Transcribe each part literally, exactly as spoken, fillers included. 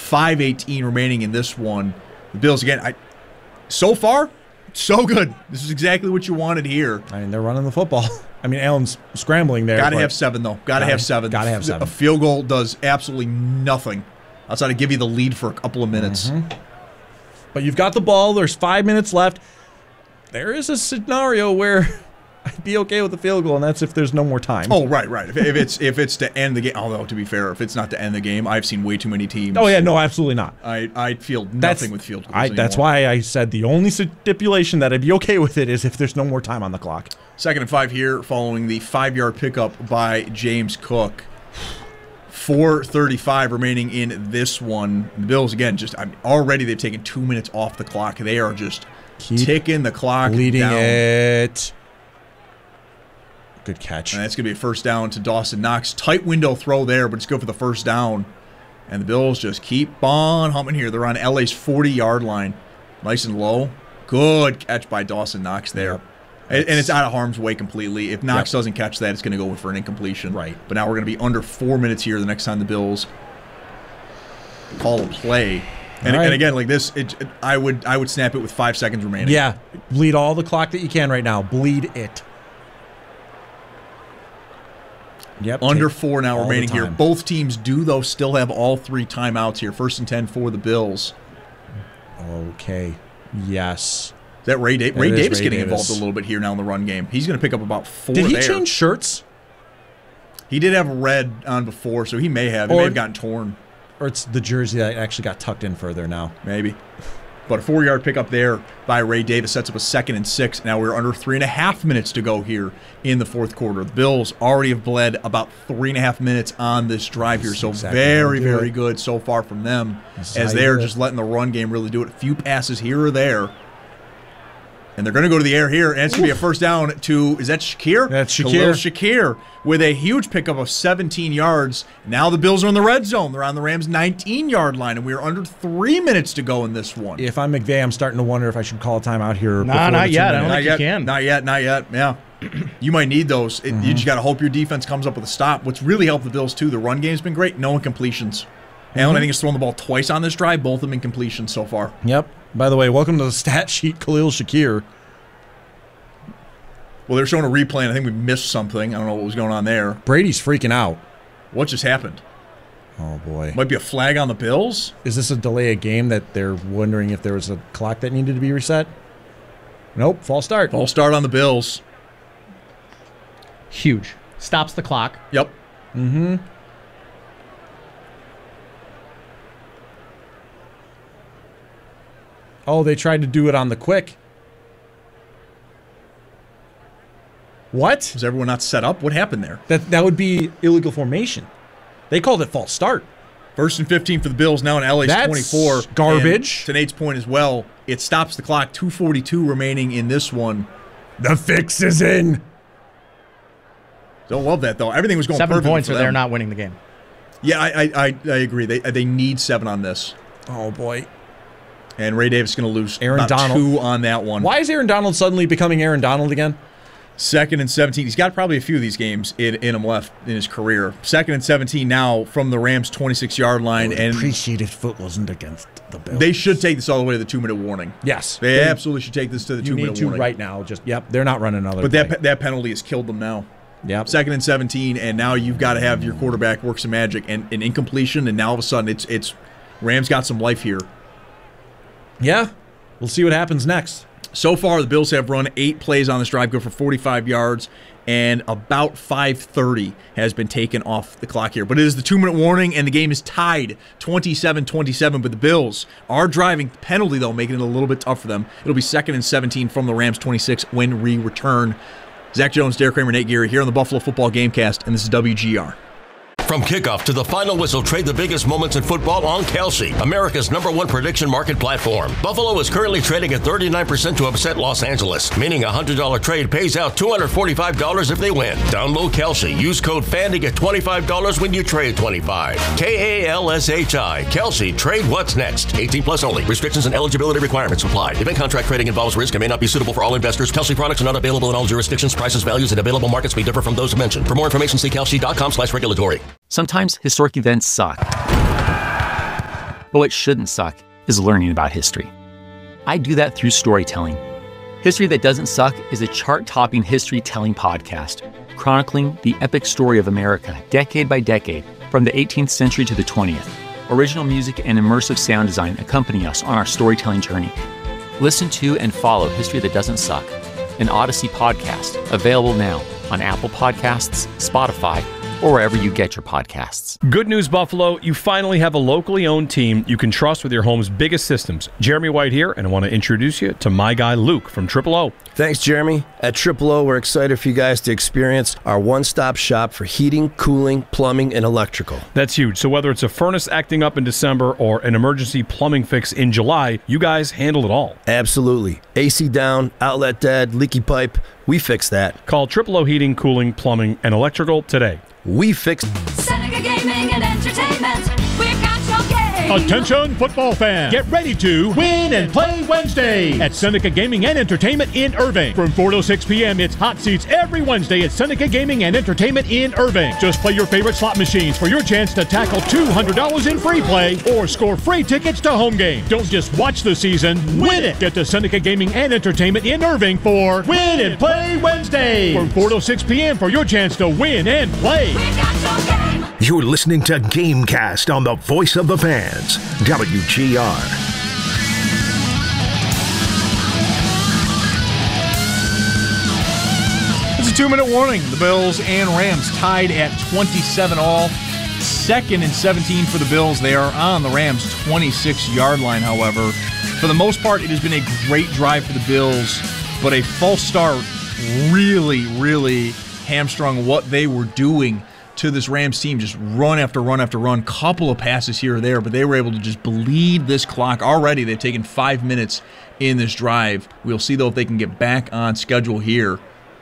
five eighteen remaining in this one. The Bills, again, I, so far, so good. This is exactly what you wanted here. I mean, they're running the football. I mean, Allen's scrambling there. Got to have seven, though. Got to have seven. Got to have seven. A field goal does absolutely nothing outside of give you the lead for a couple of minutes. Mm-hmm. But you've got the ball. There's five minutes left. There is a scenario where I'd be okay with the field goal, and that's if there's no more time. Oh, right, right. If, if it's if it's to end the game, although to be fair, if it's not to end the game, I've seen way too many teams. Oh yeah, no, absolutely not. I I feel nothing that's, with field goals I, anymore. That's why I said the only stipulation that I'd be okay with it is if there's no more time on the clock. Second and five here, following the five-yard pickup by James Cook. four thirty-five remaining in this one. The Bills, again, just I mean, already they've taken two minutes off the clock. They are just Keep ticking the clock leading down. it. Good catch. And that's going to be a first down to Dawson Knox. Tight window throw there, but it's good for the first down. And the Bills just keep on humming here. They're on L A's forty-yard line. Nice and low. Good catch by Dawson Knox there. Yep. And, and it's out of harm's way completely. If Knox yep. doesn't catch that, it's going to go for an incompletion. Right. But now we're going to be under four minutes here the next time the Bills call a play. And, right. and again, like this, it, it, I would I would snap it with five seconds remaining. Yeah. Bleed all the clock that you can right now. Bleed it. Yep. Under four now remaining here. Both teams do, though, still have all three timeouts here. First and ten for the Bills. Okay. Yes. Is that Ray, da- that Ray Davis Ray getting Davis. involved a little bit here now in the run game? He's going to pick up about four Did he there. change shirts? He did have red on before, so he may have. He or, may have gotten torn. Or it's the jersey that actually got tucked in further now. Maybe. But a four-yard pickup there by Ray Davis sets up a second and six. Now we're under three and a half minutes to go here in the fourth quarter. The Bills already have bled about three and a half minutes on this drive here. So exactly very, very good so far from them as they're just letting the run game really do it. A few passes here or there. And they're going to go to the air here, and it's going to be a first down to, is that Shakir? That's Shakir. Khalil Shakir with a huge pickup of seventeen yards. Now the Bills are in the red zone. They're on the Rams' nineteen-yard line, and we're under three minutes to go in this one. If I'm McVay, I'm starting to wonder if I should call a timeout here. Nah, not yet. I don't not think yet. you can. Not yet, not yet, yeah. You might need those. It, mm-hmm. You just got to hope your defense comes up with a stop. What's really helped the Bills, too, the run game's been great. No incompletions. Mm-hmm. Allen, I think, has thrown the ball twice on this drive. Both of them incompletions so far. Yep. By the way, welcome to the stat sheet, Khalil Shakir. Well, they're showing a replay, and I think we missed something. I don't know what was going on there. Brady's freaking out. What just happened? Oh, boy. Might be a flag on the Bills? Is this a delay of game that they're wondering if there was a clock that needed to be reset? Nope. False start. False start on the Bills. Huge. Stops the clock. Yep. Mm-hmm. Oh, they tried to do it on the quick. What? Was everyone not set up? What happened there? That that would be illegal formation. They called it false start. First and fifteen for the Bills now in L A's That's twenty-four. Garbage. And to Nate's point as well, it stops the clock. two forty-two remaining in this one. The fix is in. Don't love that, though. Everything was going seven perfect points for or them. they're not winning the game. Yeah, I I, I, I agree. They they need seven on this. Oh, boy. And Ray Davis is going to lose Aaron about Donald. two on that one. Why is Aaron Donald suddenly becoming Aaron Donald again? Second and seventeen. He's got probably a few of these games in, in him left in his career. Second and seventeen now from the Rams' twenty-six-yard line. And appreciate if foot wasn't against the Bills. They should take this all the way to the two-minute warning. Yes. They, they absolutely should take this to the two-minute warning. You need to right now. Just Yep, they're not running another But play. that that penalty has killed them now. Yep. Second and seventeen, and now you've got to have your quarterback work some magic. And an incompletion, and now all of a sudden it's it's Rams got some life here. Yeah. We'll see what happens next. So far, the Bills have run eight plays on this drive, go for forty-five yards, and about five thirty has been taken off the clock here. But it is the two-minute warning, and the game is tied twenty-seven twenty-seven. But the Bills are driving. Penalty, though, making it a little bit tough for them. It'll be second and seventeen from the Rams' twenty-six when we return. Zach Jones, Derek Kramer, Nate Geary here on the Buffalo Football Gamecast, and this is W G R. From kickoff to the final whistle, trade the biggest moments in football on Kelsey, America's number one prediction market platform. Buffalo is currently trading at thirty-nine percent to upset Los Angeles, meaning a one hundred dollars trade pays out two hundred forty-five dollars if they win. Download Kelsey. Use code F A N to get twenty-five dollars when you trade twenty-five dollars. K A L S H I. Kelsey. Trade what's next. eighteen plus only. Restrictions and eligibility requirements apply. Event contract trading involves risk and may not be suitable for all investors. Kelsey products are not available in all jurisdictions. Prices, values, and available markets may differ from those mentioned. For more information, see kelsey dot com slash regulatory. Sometimes historic events suck. But what shouldn't suck is learning about history. I do that through storytelling. History That Doesn't Suck is a chart-topping history-telling podcast, chronicling the epic story of America, decade by decade, from the eighteenth century to the twentieth. Original music and immersive sound design accompany us on our storytelling journey. Listen to and follow History That Doesn't Suck, an Odyssey podcast, available now on Apple Podcasts, Spotify, or wherever you get your podcasts. Good news, Buffalo. You finally have a locally owned team you can trust with your home's biggest systems. Jeremy White here, and I want to introduce you to my guy, Luke, from Triple O. Thanks, Jeremy. At Triple O, we're excited for you guys to experience our one-stop shop for heating, cooling, plumbing, and electrical. That's huge. So whether it's a furnace acting up in December or an emergency plumbing fix in July, you guys handle it all. Absolutely. A C down, outlet dead, leaky pipe, we fix that. Call Triple O Heating, Cooling, Plumbing, and Electrical today. We fix Seneca Gaming and Entertainment. We've got your game. Attention football fans, get ready to win and play Wednesday at Seneca Gaming and Entertainment in Irving. From four to six p.m., it's hot seats every Wednesday at Seneca Gaming and Entertainment in Irving. Just play your favorite slot machines for your chance to tackle two hundred dollars in free play or score free tickets to home game. Don't just watch the season, win it. Get to Seneca Gaming and Entertainment in Irving for Win and Play Wednesday. From four to six p.m. for your chance to win and play. We've got your game. You're listening to Gamecast on the Voice of the Fans, W G R. It's a two-minute warning. The Bills and Rams tied at twenty-seven all. Second and seventeen for the Bills. They are on the Rams' twenty-six-yard line, however. For the most part, it has been a great drive for the Bills, but a false start really, really hamstrung what they were doing to this Rams team. Just run after run after run, couple of passes here or there, but they were able to just bleed this clock. Already they've taken five minutes in this drive. We'll see, though, if they can get back on schedule here.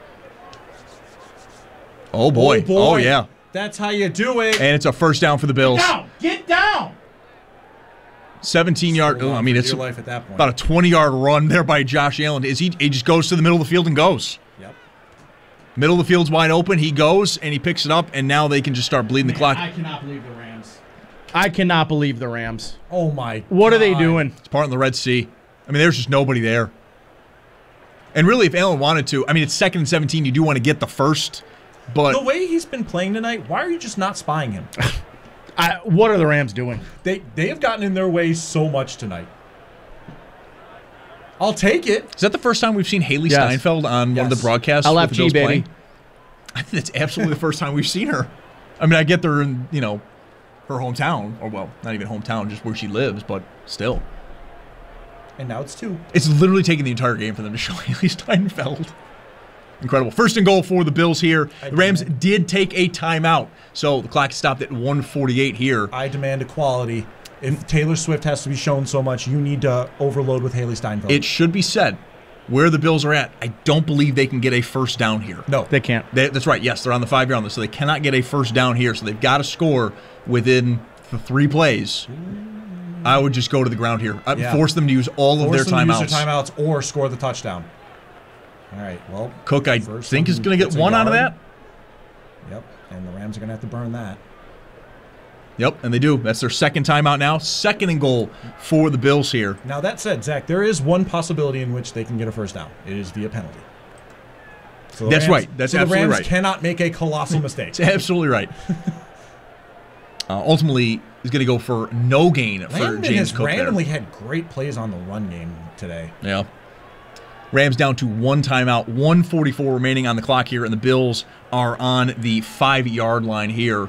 Oh, boy. Oh, boy. Oh, yeah. That's how you do it. And it's a first down for the Bills. Get down! Get down! seventeen-yard. Oh, I mean, it's your life at that point. about a twenty-yard run there by Josh Allen. Is he? He just goes to the middle of the field and goes. Yep. Middle of the field's wide open. He goes, and he picks it up, and now they can just start bleeding Man, the clock. I cannot believe the Rams. I cannot believe the Rams. Oh, my What God. are they doing? It's part in the Red Sea. I mean, there's just nobody there. And really, if Allen wanted to, I mean, it's second and seventeen. You do want to get the first, but The way he's been playing tonight, why are you just not spying him? I, what are the Rams doing? They they have gotten in their way so much tonight. I'll take it. is that the first time we've seen Haley Yes. Steinfeld on one of Yes. the broadcasts? L with F the G, Bills baby. playing? I think that's absolutely the first time we've seen her. I mean, I get they're in, you know, her hometown, or well, not even hometown, just where she lives, but still. And now it's two. It's literally taking the entire game for them to show Haley Steinfeld. Incredible. First and goal for the Bills here. I The Rams demand- did take a timeout, so the clock stopped at one forty-eight here. I demand equality. If Taylor Swift has to be shown so much, you need to overload with Haley Steinfeld. It should be said, where the Bills are at, I don't believe they can get a first down here. no. They can't. They, that's right. Yes, they're on the five-yard line, so they cannot get a first down here. So they've got to score within the three plays. I would just go to the ground here. I Yeah. Force them to use all of Force their them to timeouts. use their timeouts or score the touchdown. All right, well. Cook, I first think, is one going to get gets a one out of yard. that. Yep, and the Rams are going to have to burn that. Yep, and they do. That's their second timeout now. Second and goal for the Bills here. Now, that said, Zach, there is one possibility in which they can get a first down. It is via penalty. So the That's Rams- right. That's so absolutely the Rams right. cannot make a colossal mistake. It's absolutely right. uh, ultimately, he's going to go for no gain for Landman James has Cook there. randomly had great plays on the run game today. Yeah. Rams down to one timeout, one forty-four remaining on the clock here, and the Bills are on the five-yard line here.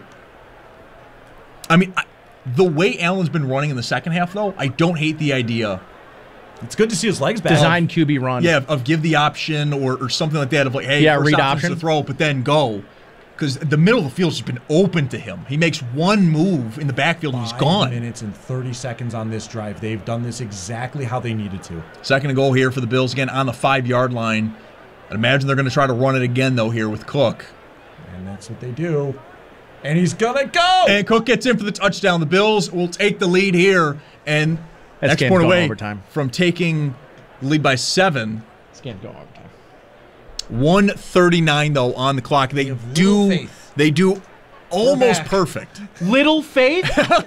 I mean, I, the way Allen's been running in the second half, though, I don't hate the idea. It's good to see his legs back. Design Q B run. Yeah, of, of give the option or, or something like that of like, hey, Yeah, first read option's option. to throw, but then go. Because the middle of the field's just been open to him. He makes one move in the backfield and he's Five gone. minutes and thirty seconds on this drive. They've done this exactly how they needed to. Second and goal here for the Bills again on the five-yard line. I'd imagine they're going to try to run it again, though, here with Cook. And that's what they do. And he's going to go! And Cook gets in for the touchdown. The Bills will take the lead here. And This next game's point going away overtime. from taking the lead by seven. This game's going overtime. one thirty-nine, though, on the clock. They have do little faith. They do almost back. perfect. Little faith?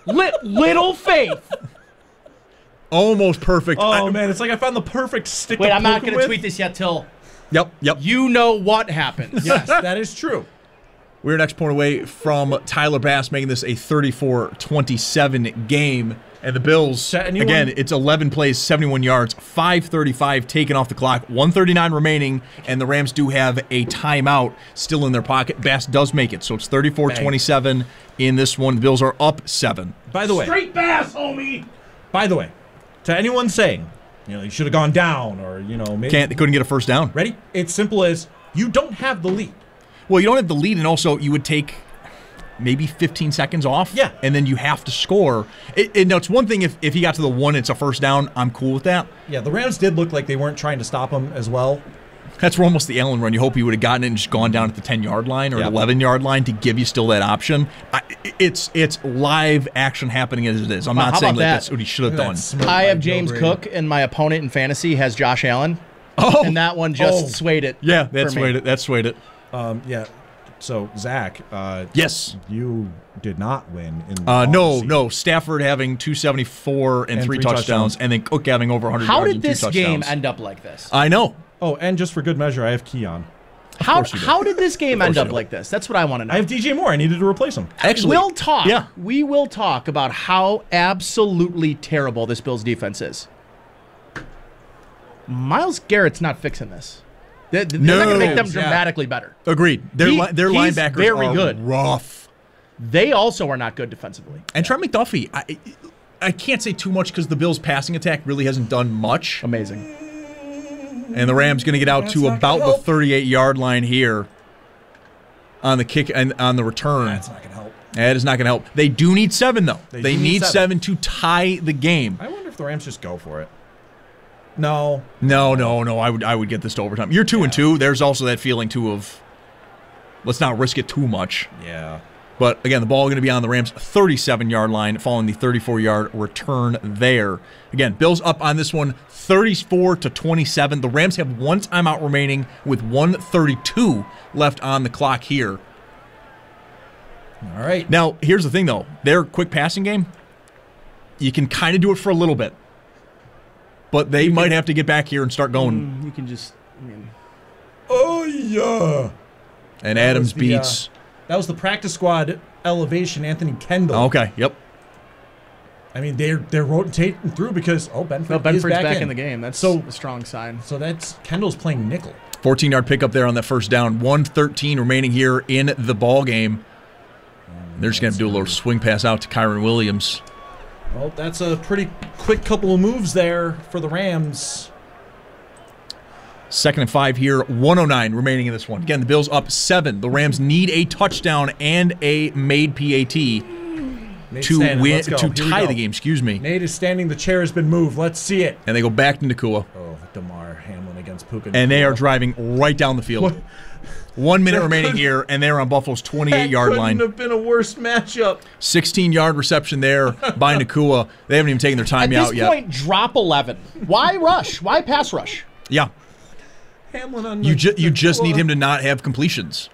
Li- little faith. Almost perfect. Oh, I- man, it's like I found the perfect stick Wait, to I'm not poke going with. to tweet this yet till Yep, yep. you know what happens. Yes, that is true. We're an extra point away from Tyler Bass making this a thirty-four twenty-seven game. And the Bills, Set a new again, one. it's eleven plays, seventy-one yards, five thirty-five taken off the clock, one thirty-nine remaining, and the Rams do have a timeout still in their pocket. Bass does make it, so it's thirty-four twenty-seven in this one. The Bills are up seven. By the way, Straight Bass, homie. by the way, to anyone saying, you know, you should have gone down or, you know, maybe. Can't, they couldn't get a first down. Ready? It's simple as you don't have the lead. Well, you don't have the lead, and also you would take maybe fifteen seconds off. Yeah. And then you have to score. It, it, now, it's one thing if, if he got to the one, it's a first down. I'm cool with that. Yeah, the Rams did look like they weren't trying to stop him as well. That's almost the Allen run. You hope he would have gotten it and just gone down at the ten-yard line or Yeah. eleven-yard line to give you still that option. I, it's it's live action happening as it is. I'm Well, not how saying about like that? that's what he should have Look at done. that smirk I by have Joe James Brady. Cook, and my opponent in fantasy has Josh Allen. Oh, And that one just Oh. swayed it. yeah, for that me. swayed it. That swayed it. Um, yeah. So, Zach, uh, Yes. you did not win in the Uh, no, offseason. no. Stafford having two seventy-four and, And three, three touchdowns, touchdowns. and then Cook having over one hundred How yards did and two this game touchdowns. end up like this? I know. Oh, and just for good measure, I have Keon. How course you did. how did this game end you up did. like this? That's what I want to know. I have D J Moore. I needed to replace him. Actually, we'll talk. Yeah. We will talk about how absolutely terrible this Bills defense is. Miles Garrett's not fixing this. They're, they're No. not going to make them Yeah. dramatically better. Agreed. Their He- li- their he's linebackers very are good. rough. They also are not good defensively. And Trent McDuffie, I, I can't say too much because the Bills' passing attack really hasn't done much. Amazing. And the Rams going to get out That's to not about gonna the help. thirty-eight-yard line here on the kick and on the return. That's not going to help. That is not going to help. They do need seven, though. They, They do need need seven. seven. to tie the game. I wonder if the Rams just go for it. No. No, no, no. I would I would get this to overtime. You're two and two. There's also that feeling too of let's not risk it too much. Yeah. But again, the ball going to be on the Rams' thirty-seven-yard line, following the thirty-four-yard return there. Again, Bills up on this one, thirty-four to twenty-seven. The Rams have one timeout remaining with one thirty-two left on the clock here. All right. Now, here's the thing, though. Their quick passing game, you can kind of do it for a little bit. But they might have to get back here and start going. You can just, I mean, Oh, yeah. And Adams was the, uh, beats. That was the practice squad elevation, Anthony Kendall. Okay, yep. I mean, they're they're rotating through because, oh, Benford no, is Benford's back, back in. in the game. That's So- a strong sign. So that's Kendall's playing nickel. fourteen-yard pickup there on that first down. one thirteen remaining here in the ball game. They're just going to do a little swing pass out to Kyron Williams. Well, that's a pretty quick couple of moves there for the Rams. Second and five here, one oh nine remaining in this one. Again, the Bills up seven. The Rams need a touchdown and a made P A T Nate to standing. win Let's go. to Here we tie go. the game. Excuse me. Nate is standing. The chair has been moved. Let's see it. And they go back to Nakua, Oh, DeMar Hamlin against Puka. and they are Nacua. driving right down the field. What? One minute That remaining couldn't- here, and they're on Buffalo's That twenty-eight-yard couldn't line. have been a worse matchup. sixteen-yard reception there by Nakua. They haven't even taken their At timeout this yet. point, drop eleven. Why rush? Why pass rush? Yeah, Hamlin on you the- just you just Nakua. need him to not have completions.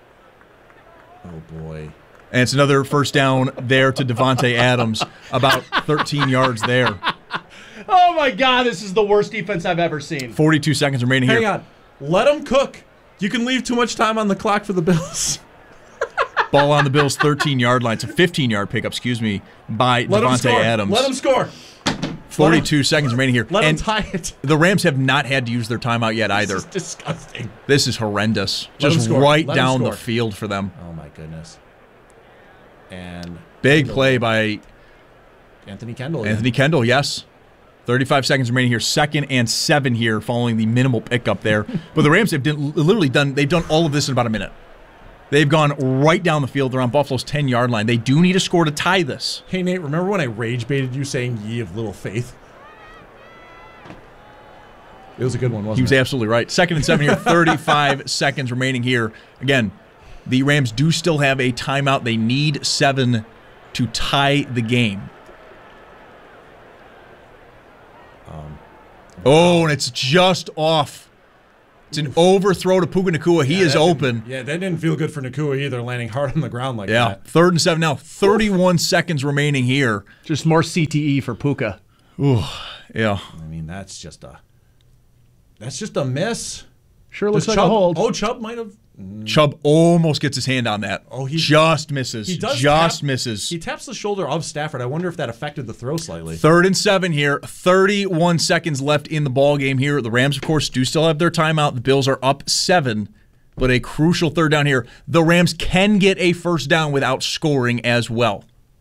Oh boy. And it's another first down there to Devontae Adams, about thirteen yards there. Oh my God, this is the worst defense I've ever seen. forty-two seconds remaining Hang here. on. Let them cook. You can leave too much time on the clock for the Bills. Ball on the Bills' thirteen-yard line. It's a fifteen-yard pickup, excuse me, by Let them Devontae score. Adams. Let them score. forty-two seconds remaining here. Let them and tie it. the Rams have not had to use their timeout yet either. This is disgusting. This is horrendous. Let 'em Just score. right Let 'em down the score. field for them. Oh my goodness. And Big play by Anthony Kendall. Anthony Kendall, yes. thirty-five seconds remaining here. Second and seven here following the minimal pickup there. But the Rams have done, literally done, they've done all of this in about a minute. They've gone right down the field. They're on Buffalo's ten-yard line. They do need a score to tie this. Hey, Nate, remember when I rage baited you saying ye of little faith? It was a good one, wasn't He was it? absolutely right. Second and seven here, thirty-five seconds remaining here. Again, the Rams do still have a timeout. They need seven to tie the game. Um, Oh, and it's just off. It's an overthrow to Puka Nacua. He Yeah, is that open. didn't- Yeah, that didn't feel good for Nacua either, landing hard on the ground like Yeah, that. third and seven now. thirty-one seconds remaining here. Just more C T E for Puka. Ooh, yeah. I mean, that's just a that's just a miss. Sure looks Does like Chubb, a hold. Oh, Chubb might have. Chubb almost gets his hand on that. Oh, he just misses. He does just tap- misses. He taps the shoulder of Stafford. I wonder if that affected the throw slightly. Third and seven here. thirty-one seconds left in the ball game here. The Rams, of course, do still have their timeout. The Bills are up seven, but a crucial third down here. The Rams can get a first down without scoring as well.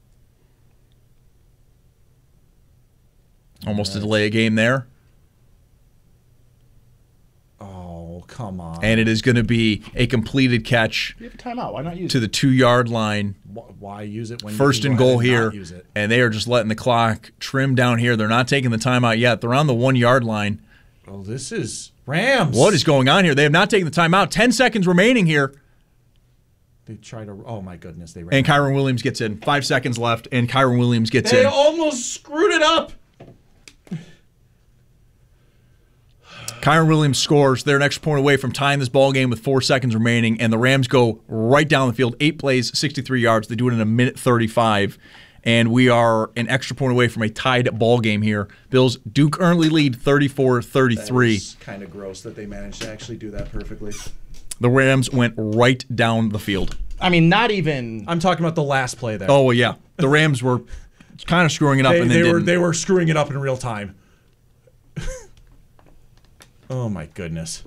Almost a delay a game there. Oh, come on. And it is going to be a completed catch You have a timeout. Why not use to it? the two-yard line. Wh- Why use it when First you and can go goal ahead and here, not use it? and they are just letting the clock trim down here. They're not taking the timeout yet. They're on the one-yard line. Oh, this is Rams. What is going on here? They have not taken the timeout. Ten seconds remaining here, They try to. Oh my goodness, they ran. and Kyron Williams gets in. Five seconds left, and Kyron Williams gets They in. almost screwed it up. Kyron Williams scores. They're an extra point away from tying this ball game with four seconds remaining, and the Rams go right down the field. Eight plays, sixty-three yards. They do it in a minute thirty-five, and we are an extra point away from a tied ball game here. Bills do currently lead thirty-four thirty-three. It's kind of gross that they managed to actually do that perfectly. The Rams went right down the field. I mean, not even. I'm talking about the last play there. Oh, well, yeah. The Rams were kind of screwing it up, they, and then they were didn't. they were screwing it up in real time. Oh my goodness.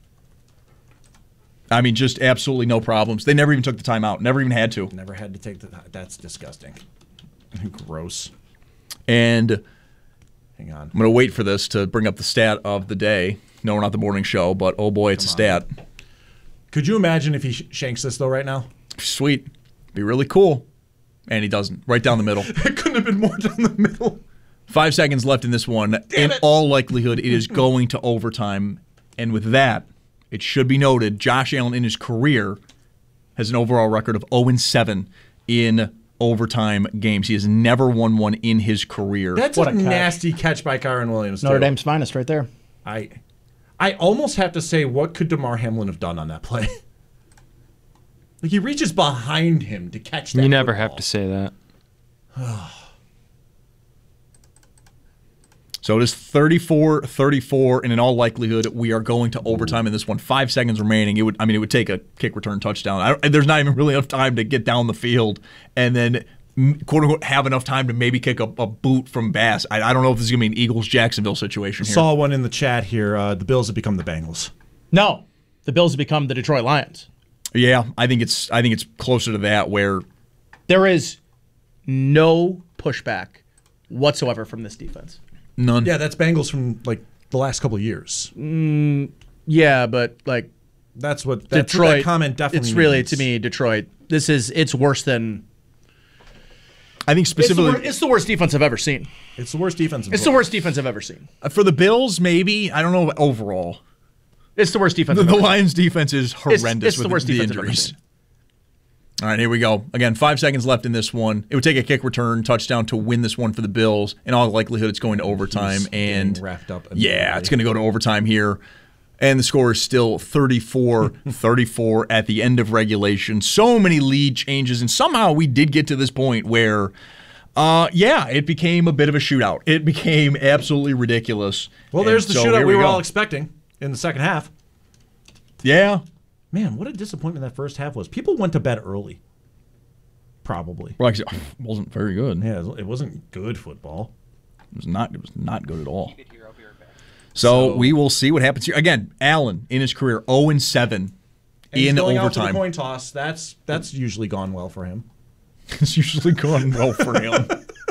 I mean, just absolutely no problems. They never even took the timeout. Never even had to. Never had to take the. That's disgusting. Gross. And Hang on. I'm going to wait for this to bring up the stat of the day. No, we're not the morning show, but oh boy, it's a stat. Could you imagine if he sh- shanks this though right now? Sweet. Be really cool. And he doesn't. Right down the middle. It couldn't have been more down the middle. Five seconds left in this one. In it. all likelihood, it is going to overtime. And with that, it should be noted, Josh Allen in his career has an overall record of oh and seven in overtime games. He has never won one in his career. That's What a, a catch. nasty catch by Kyron Williams. Notre too. Dame's finest right there. I, I almost have to say, what could DeMar Hamlin have done on that play? Like he reaches behind him to catch that. You never football. have to say that. So it is thirty-four thirty-four, and in all likelihood, we are going to overtime in this one. Five seconds remaining. It would, I mean, it would take a kick return touchdown. I don't, there's not even really enough time to get down the field and then, quote unquote, have enough time to maybe kick a, a boot from Bass. I, I don't know if this is going to be an Eagles-Jacksonville situation here. Saw one in the chat here. Uh, the Bills have become the Bengals. No, the Bills have become the Detroit Lions. Yeah, I think it's I think it's closer to that where There is no pushback whatsoever from this defense. none. Yeah, that's Bengals from like the last couple of years. Yeah, but like That's what that's Detroit. What that comment definitely. It's really means. to me Detroit. This is it's worse than. I think It's the, specifically wor- it's the worst defense I've ever seen. It's the worst defense. in It's the football. worst defense I've ever seen. for the Bills, maybe. I don't know overall. It's the worst defense. The, I've the ever seen. Lions' defense is horrendous it's the with worst the defense I've ever injuries. seen. All right, here we go. Again, five seconds left in this one. It would take a kick return touchdown to win this one for the Bills. In all likelihood, it's going to overtime. He's And getting wrapped up. yeah, it's going to go to overtime here. And the score is still thirty-four thirty-four at the end of regulation. So many lead changes. And somehow we did get to this point where, uh, yeah, it became a bit of a shootout. It became absolutely ridiculous. Well, And there's the so shootout here we were go. all expecting in the second half. Yeah. Man, what a disappointment that first half was. People went to bed early. Probably. Well, like I said, it wasn't very good. Yeah, it wasn't good football. It was not. It was not good at all. So- So we will see what happens here. Again, Allen in his career oh and seven And he's in going out to the overtime. coin toss. That's that's usually gone well for him. It's usually going well for him.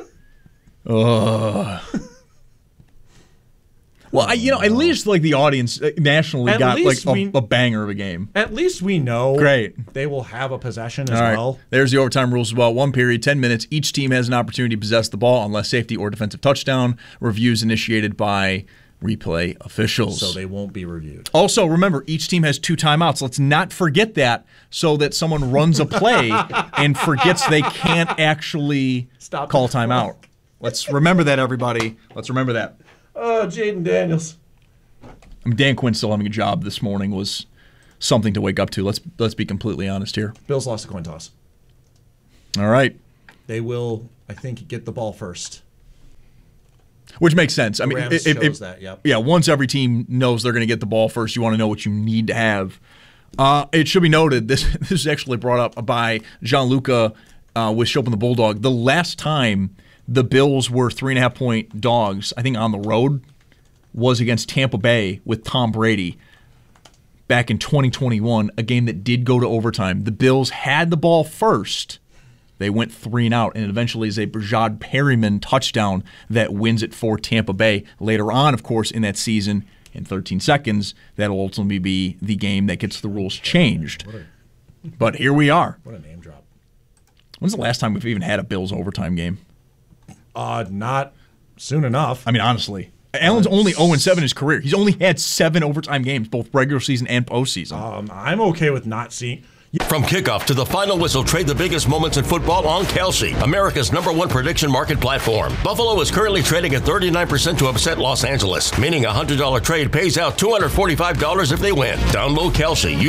Ugh. Well, I, you know, at least like the audience uh, nationally At got like least a, we- a banger of a game. At least we know Great. they will have a possession as All right. well. There's the overtime rules as well. One period, ten minutes. Each team has an opportunity to possess the ball unless safety or defensive touchdown. Reviews initiated by replay officials. So they won't be reviewed. Also, remember, each team has two timeouts. Let's not forget that so that someone runs a play and forgets they can't actually Stop call the timeout. Let's remember that, everybody. Let's remember that. Oh, Jaden Daniels. I mean, Dan Quinn still having a job this morning was something to wake up to. Let's let's be completely honest here. Bills lost a coin toss. All right. They will, I think, get the ball first. Which makes sense. I The mean, Rams if, if, chose that, yep. yeah, once every team knows they're going to get the ball first, you want to know what you need to have. Uh, it should be noted, this this is actually brought up by Gianluca uh, with Chopin the Bulldog. The last time the Bills were three and a half point dogs, I think on the road, was against Tampa Bay with Tom Brady back in twenty twenty-one, a game that did go to overtime. The Bills had the ball first. They went three and out, and it eventually is a Brashad Perryman touchdown that wins it for Tampa Bay. Later on, of course, in that season, in thirteen seconds, that'll ultimately be the game that gets the rules changed. But here we are. What a name drop. When's the last time we've even had a Bills overtime game? Uh, not soon enough. I mean, honestly. Allen's only oh and seven in his career. He's only had seven overtime games, both regular season and postseason. Um, I'm okay with not seeing... From kickoff to the final whistle, trade the biggest moments in football on Kelsey, America's number one prediction market platform. Buffalo is currently trading at thirty-nine percent to upset Los Angeles, meaning a one hundred dollars trade pays out two hundred forty-five dollars if they win. Download Kelsey.